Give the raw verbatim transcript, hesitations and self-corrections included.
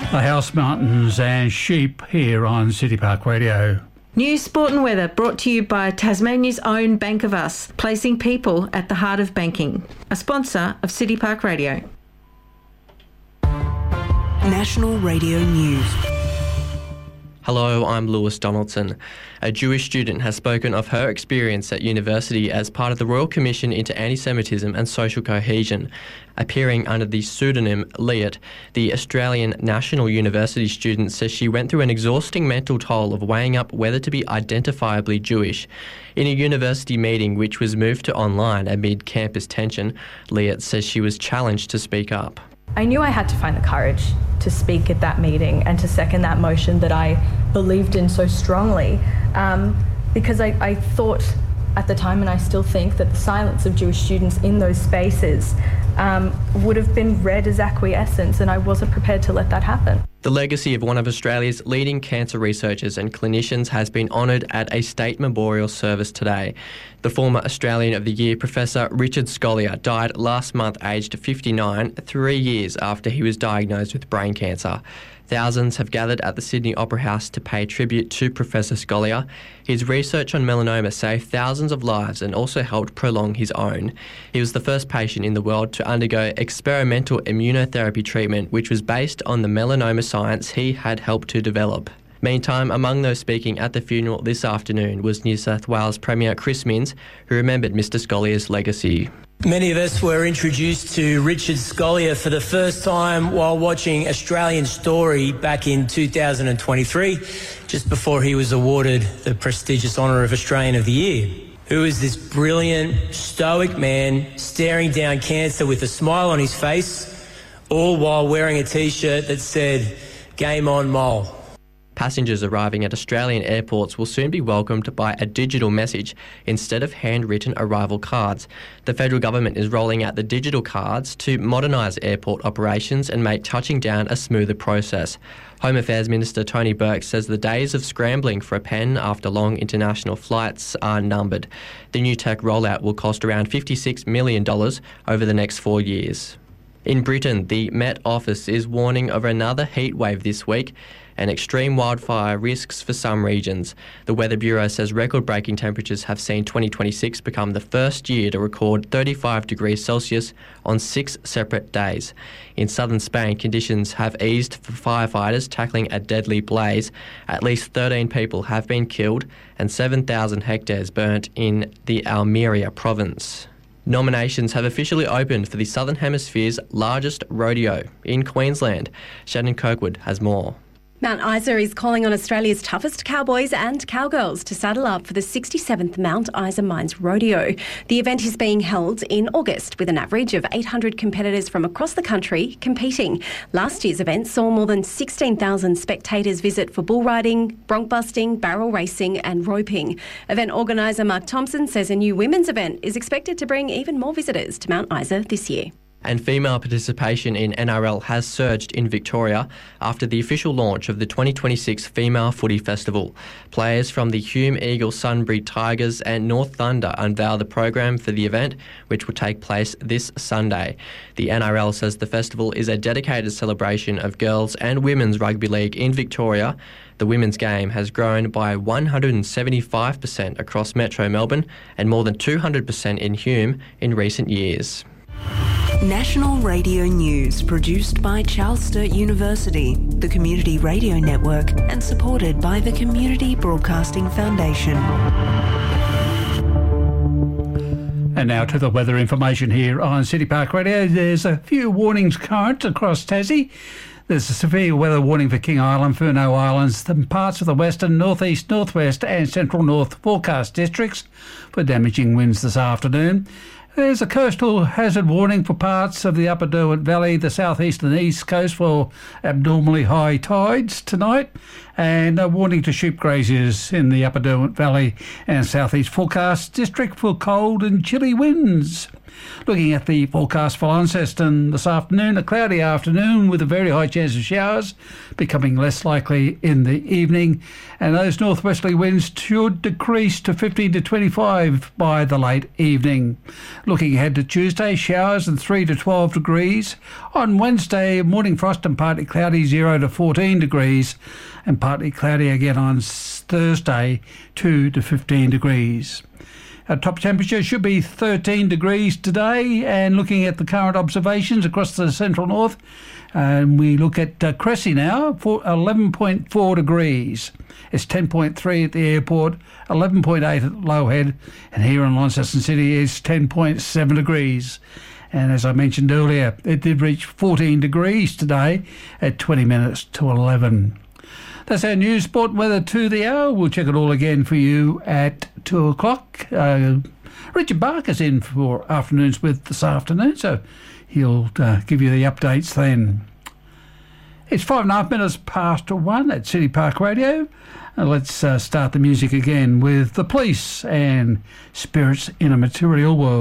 The House Mountains and sheep here on City Park Radio. News, sport and weather brought to you by Tasmania's own Bank of Us, placing people at the heart of banking. A sponsor of City Park Radio. National Radio News. Hello, I'm Lewis Donaldson. A Jewish student has spoken of her experience at university as part of the Royal Commission into Anti-Semitism and Social Cohesion. Appearing under the pseudonym Liat, the Australian National University student says she went through an exhausting mental toll of weighing up whether to be identifiably Jewish. In a university meeting which was moved to online amid campus tension, Liat says she was challenged to speak up. I knew I had to find the courage to speak at that meeting and to second that motion that I believed in so strongly, um, because I, I thought at the time, and I still think, that the silence of Jewish students in those spaces um, would have been read as acquiescence, and I wasn't prepared to let that happen. The legacy of one of Australia's leading cancer researchers and clinicians has been honoured at a state memorial service today. The former Australian of the Year, Professor Richard Scolyer, died last month aged fifty-nine, three years after he was diagnosed with brain cancer. Thousands have gathered at the Sydney Opera House to pay tribute to Professor Scolyer. His research on melanoma saved thousands of lives and also helped prolong his own. He was the first patient in the world to undergo experimental immunotherapy treatment, which was based on the melanoma science he had helped to develop. Meantime, among those speaking at the funeral this afternoon was New South Wales Premier Chris Minns, who remembered Mister Scolyer's legacy. Many of us were introduced to Richard Scolyer for the first time while watching Australian Story back in two thousand twenty-three, just before he was awarded the prestigious honour of Australian of the Year. Who is this brilliant, stoic man staring down cancer with a smile on his face, all while wearing a T-shirt that said, "Game on, Mole." Passengers arriving at Australian airports will soon be welcomed by a digital message instead of handwritten arrival cards. The federal government is rolling out the digital cards to modernise airport operations and make touching down a smoother process. Home Affairs Minister Tony Burke says the days of scrambling for a pen after long international flights are numbered. The new tech rollout will cost around fifty-six million dollars over the next four years. In Britain, the Met Office is warning of another heat wave this week and extreme wildfire risks for some regions. The Weather Bureau says record-breaking temperatures have seen twenty twenty-six become the first year to record thirty-five degrees Celsius on six separate days. In southern Spain, conditions have eased for firefighters tackling a deadly blaze. At least thirteen people have been killed and seven thousand hectares burnt in the Almeria province. Nominations have officially opened for the Southern Hemisphere's largest rodeo in Queensland. Shannon Kirkwood has more. Mount Isa is calling on Australia's toughest cowboys and cowgirls to saddle up for the sixty-seventh Mount Isa Mines Rodeo. The event is being held in August with an average of eight hundred competitors from across the country competing. Last year's event saw more than sixteen thousand spectators visit for bull riding, bronc busting, barrel racing and roping. Event organiser Mark Thompson says a new women's event is expected to bring even more visitors to Mount Isa this year. And female participation in N R L has surged in Victoria after the official launch of the twenty twenty-six Female Footy Festival. Players from the Hume Eagle Sunbury Tigers and North Thunder unveil the program for the event, which will take place this Sunday. The N R L says the festival is a dedicated celebration of girls and women's rugby league in Victoria. The women's game has grown by one hundred seventy-five percent across Metro Melbourne and more than two hundred percent in Hume in recent years. National Radio News, produced by Charles Sturt University, the Community Radio Network, and supported by the Community Broadcasting Foundation. And now to the weather information here on City Park Radio. There's a few warnings current across Tassie. There's a severe weather warning for King Island, Furneaux Islands, the parts of the western, northeast, northwest and central north forecast districts for damaging winds this afternoon. There's a coastal hazard warning for parts of the Upper Derwent Valley, the southeast and east coast for abnormally high tides tonight, and a warning to sheep graziers in the Upper Derwent Valley and southeast forecast district for cold and chilly winds. Looking at the forecast for Launceston this afternoon, a cloudy afternoon with a very high chance of showers, becoming less likely in the evening, and those northwesterly winds should decrease to fifteen to twenty-five by the late evening. Looking ahead to Tuesday, showers and three to twelve degrees. On Wednesday, morning frost and partly cloudy, zero to fourteen degrees, and partly cloudy again on Thursday, two to fifteen degrees. Our top temperature should be thirteen degrees today, and looking at the current observations across the central north, and we look at uh, Cressy now, for eleven point four degrees. It's ten point three at the airport, eleven point eight at Lowhead, and here in Launceston City is ten point seven degrees. And as I mentioned earlier, it did reach fourteen degrees today at twenty minutes to eleven. That's our news, sport, weather to the hour. We'll check it all again for you at two o'clock. Uh, Richard Barker's in for Afternoons with this afternoon, so he'll uh, give you the updates then. It's five and a half minutes past one at City Park Radio. And let's uh, start the music again with The Police and Spirits in a Material World.